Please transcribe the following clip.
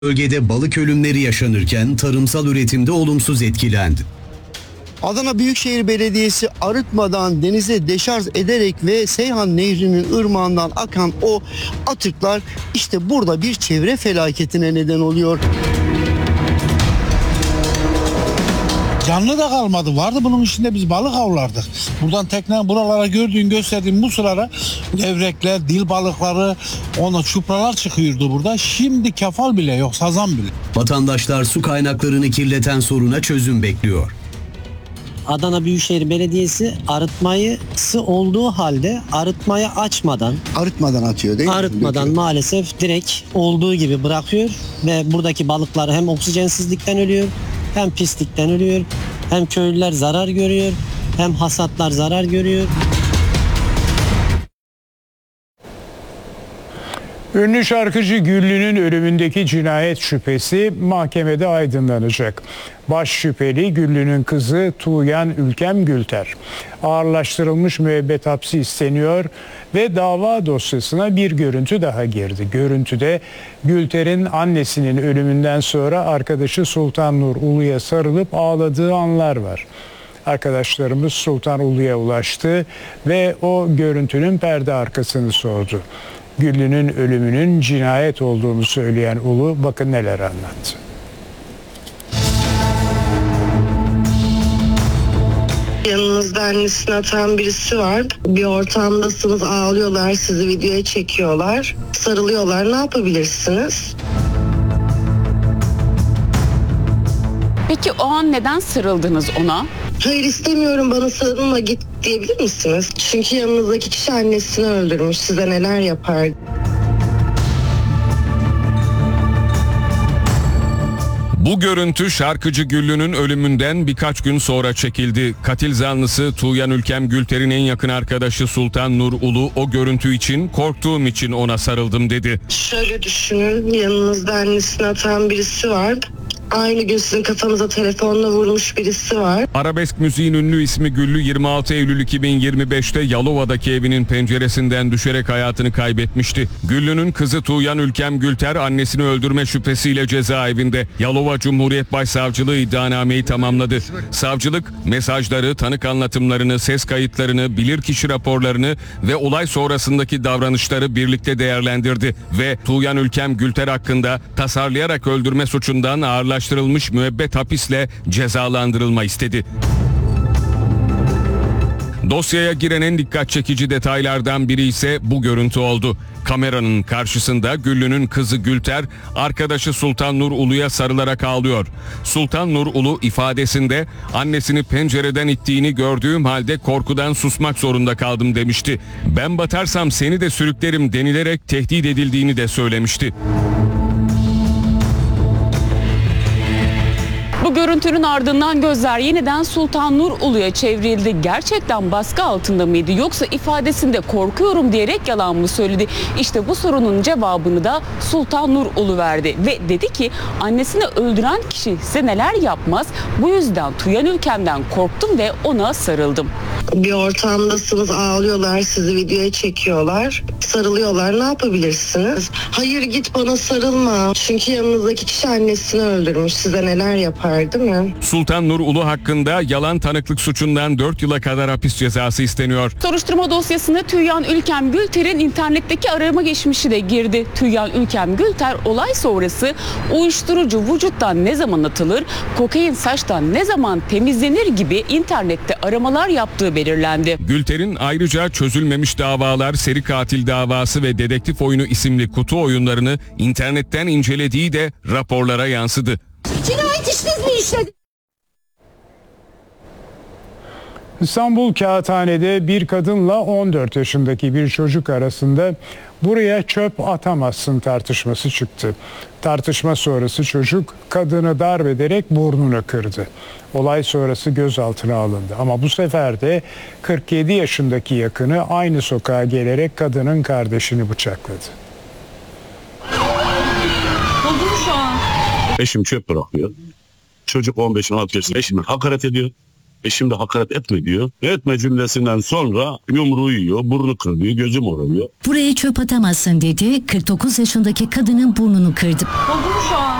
Bölgede balık ölümleri yaşanırken tarımsal üretimde olumsuz etkilendi. Adana Büyükşehir Belediyesi arıtmadan denize deşarj ederek ve Seyhan Nehri'nin ırmağından akan o atıklar işte burada bir çevre felaketine neden oluyor. Canlı da kalmadı. Vardı bunun içinde, biz balık avlardık. Buradan tekne buralara gösterdiğim bu sıralara levrekler, dil balıkları, çupralar çıkıyordu burada. Şimdi kefal bile yok, sazan bile. Vatandaşlar su kaynaklarını kirleten soruna çözüm bekliyor. Adana Büyükşehir Belediyesi arıtmayısı olduğu halde arıtmayı açmadan, Arıtmadan atıyor değil mi? arıtmadan maalesef direkt olduğu gibi bırakıyor ve buradaki balıklar hem oksijensizlikten ölüyor, hem pislikten ölüyor, hem köylüler zarar görüyor, hem hasatlar zarar görüyor. Ünlü şarkıcı Güllü'nün ölümündeki cinayet şüphesi mahkemede aydınlanacak. Baş şüpheli Güllü'nün kızı Tuğyan Ülkem Gülter. Ağırlaştırılmış müebbet hapsi isteniyor ve dava dosyasına bir görüntü daha girdi. Görüntüde Gülter'in annesinin ölümünden sonra arkadaşı Sultan Nur Ulu'ya sarılıp ağladığı anlar var. Arkadaşlarımız Sultan Ulu'ya ulaştı ve o görüntünün perde arkasını sordu. Güllü'nün ölümünün cinayet olduğunu söyleyen Ulu bakın neler anlattı. Yanınızda annesini atan birisi var. Bir ortamdasınız, ağlıyorlar, sizi videoya çekiyorlar, sarılıyorlar. Ne yapabilirsiniz? Peki o an neden sarıldınız ona? Hayır, istemiyorum, bana sarılma, git diyebilir misiniz? Çünkü yanınızdaki kişi annesini öldürmüş. Size neler yapar? Bu görüntü şarkıcı Güllü'nün ölümünden birkaç gün sonra çekildi. Katil zanlısı Tuğyan Ülkem Gülter'in en yakın arkadaşı Sultan Nur Ulu o görüntü için korktuğum için ona sarıldım dedi. Şöyle düşünün, yanınızda annesini atan birisi var. Aynı gün sizin kafanıza telefonla vurmuş birisi var. Arabesk müziğin ünlü ismi Güllü 26 Eylül 2025'te Yalova'daki evinin penceresinden düşerek hayatını kaybetmişti. Güllü'nün kızı Tuğyan Ülkem Gülter annesini öldürme şüphesiyle cezaevinde. Yalova Cumhuriyet Başsavcılığı iddianameyi tamamladı. Savcılık mesajları, tanık anlatımlarını, ses kayıtlarını, bilirkişi raporlarını ve olay sonrasındaki davranışları birlikte değerlendirdi ve Tuğyan Ülkem Gülter hakkında tasarlayarak öldürme suçundan ağırlaştırılmış müebbet hapisle cezalandırılma istedi. Dosyaya giren en dikkat çekici detaylardan biri ise bu görüntü oldu. Kameranın karşısında Güllü'nün kızı Gülter, arkadaşı Sultan Nur Ulu'ya sarılarak ağlıyor. Sultan Nur Ulu ifadesinde annesini pencereden ittiğini gördüğüm halde korkudan susmak zorunda kaldım demişti. Ben batarsam seni de sürüklerim denilerek tehdit edildiğini de söylemişti. Bu görüntünün ardından gözler yeniden Sultan Nur Ulu'ya çevrildi. Gerçekten baskı altında mıydı yoksa ifadesinde korkuyorum diyerek yalan mı söyledi? İşte bu sorunun cevabını da Sultan Nur Ulu verdi ve dedi ki annesini öldüren kişi size neler yapmaz, bu yüzden Tuğyan Ülkem'den korktum ve ona sarıldım. Bir ortamdasınız, ağlıyorlar, sizi videoya çekiyorlar, sarılıyorlar. Ne yapabilirsiniz? Hayır, git bana sarılma. Çünkü yanınızdaki kişi annesini öldürmüş. Size neler yapar, değil mi? Sultan Nur Ulu hakkında yalan tanıklık suçundan 4 yıla kadar hapis cezası isteniyor. Soruşturma dosyasına Tuğyan Ülkem Gülter'in internetteki arama geçmişi de girdi. Tuğyan Ülkem Gülter olay sonrası uyuşturucu vücuttan ne zaman atılır, kokain saçtan ne zaman temizlenir gibi internette aramalar yaptığı belirlendi. Gülter'in ayrıca çözülmemiş davalar, seri katil davası ve dedektif oyunu isimli kutu oyunlarını internetten incelediği de raporlara yansıdı. Cinayet işiniz mi işledi? İstanbul Kağıthane'de bir kadınla 14 yaşındaki bir çocuk arasında buraya çöp atamazsın tartışması çıktı. Tartışma sonrası çocuk kadını darp ederek burnunu kırdı. Olay sonrası gözaltına alındı ama bu sefer de 47 yaşındaki yakını aynı sokağa gelerek kadının kardeşini bıçakladı. Buldum şu an. Eşim çöp bırakıyor. Çocuk 15-16 yaşında eşime hakaret ediyor. Eşim de hakaret etme diyor. Etme cümlesinden sonra yumruğu yiyor, burnu kırılıyor, gözü morarıyor. Buraya çöp atamazsın dedi. 49 yaşındaki kadının burnunu kırdı. Oldu mu şu an?